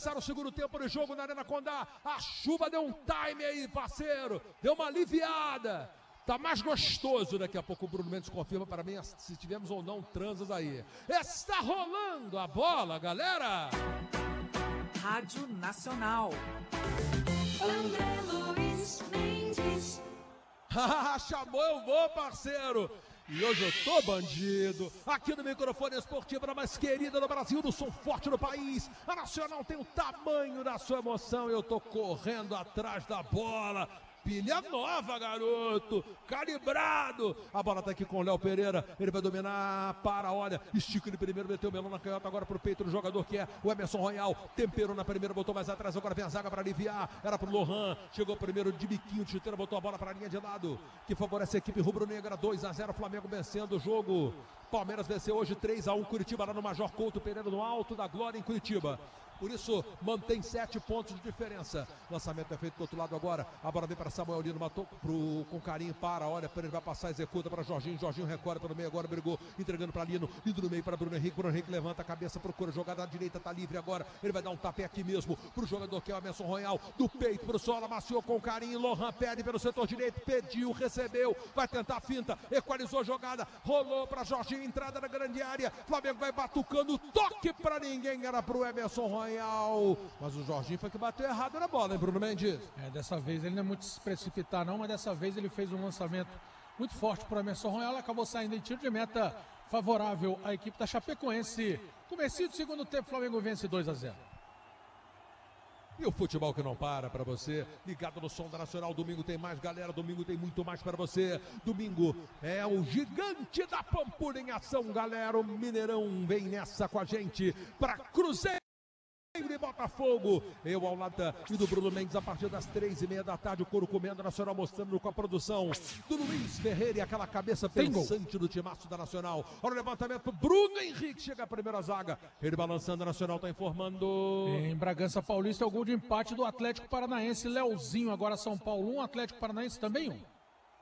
começar o segundo tempo de jogo na Arena Condá. A chuva deu um time aí, parceiro. Deu uma aliviada. Tá mais gostoso. Daqui a pouco o Bruno Mendes confirma para mim se tivemos ou não transas aí. Está rolando a bola, galera. Rádio Nacional. André Luiz Mendes. Chamou, eu vou, parceiro. E hoje eu tô bandido, aqui no microfone esportivo da mais querida do Brasil, do som forte do país. A Nacional tem o tamanho da sua emoção e eu tô correndo atrás da bola. Pilha nova, garoto, calibrado. A bola tá aqui com o Léo Pereira, ele vai dominar, olha, estica ele primeiro, meteu o melão na canhota, agora pro peito do jogador que é o Emerson Royal, temperou na primeira, botou mais atrás, agora vem a zaga para aliviar, era pro Lohan, chegou primeiro de biquinho, de chuteira, botou a bola para a linha de lado, que favorece a equipe rubro-negra. 2-0, Flamengo vencendo o jogo. Palmeiras venceu hoje 3-1, Curitiba lá no Major Couto Pereira, no Alto da Glória, em Curitiba. Por isso, mantém 7 pontos de diferença. Lançamento é feito do outro lado agora. A bola vem para Samuel Lino, matou com carinho, olha, ele vai passar, executa para Jorginho. Jorginho recorre pelo meio agora, brigou, entregando para Lino. Lino no meio para Bruno Henrique. Bruno Henrique levanta a cabeça, procura jogada à direita, tá livre agora. Ele vai dar um tapé aqui mesmo pro jogador que é o Emerson Royal. Do peito pro solo, amaciou com carinho. Lohan pede pelo setor direito, pediu, recebeu. Vai tentar a finta, equalizou a jogada. Rolou para Jorginho, entrada na grande área. Flamengo vai batucando, toque para ninguém, era pro Emerson Royal. Mas o Jorginho foi que bateu errado na bola, hein, Bruno Mendes? Dessa vez ele não é muito se precipitar não, mas dessa vez ele fez um lançamento muito forte para o Emerson Royal, acabou saindo em tiro de meta favorável à equipe da Chapecoense. Comecinho do segundo tempo, Flamengo vence 2-0. E o futebol que não para você, ligado no som da Nacional. Domingo tem mais, galera, domingo tem muito mais para você. Domingo é o gigante da Pampulha em ação, galera. O Mineirão vem nessa com a gente para Cruzeiro e Botafogo. Eu ao lado e do Bruno Mendes a partir das 3h30 da tarde. O couro comendo, a Nacional mostrando com a produção do Luiz Ferreira e aquela cabeça pensante do timaço da Nacional. Olha o levantamento, Bruno Henrique chega a primeira zaga, ele balançando, a Nacional tá informando. Em Bragança Paulista é o gol de empate do Atlético Paranaense. Leozinho, agora São Paulo 1, Atlético Paranaense também 1.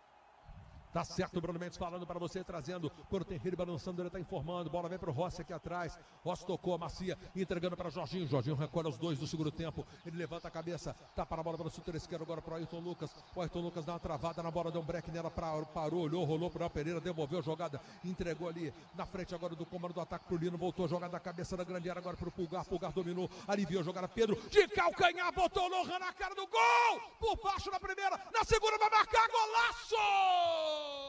Tá certo, o Bruno Mendes falando para você, trazendo, quando tem ele balançando, ele tá informando, bola vem pro Rossi aqui atrás, Rossi tocou a macia, entregando para Jorginho, Jorginho recolhe os dois do segundo tempo, ele levanta a cabeça, tá para a bola pelo setor esquerdo agora pro Ayrton Lucas, o Ayrton Lucas dá uma travada na bola, deu um break nela, parou, olhou, rolou pro Léo Pereira, devolveu a jogada, entregou ali, na frente agora do comando do ataque pro Lino, voltou a jogada da cabeça da grande área agora pro Pulgar dominou, aliviou a jogada, Pedro, de calcanhar, botou o Lohan na cara do gol, por baixo na primeira, na segunda vai marcar, golaço!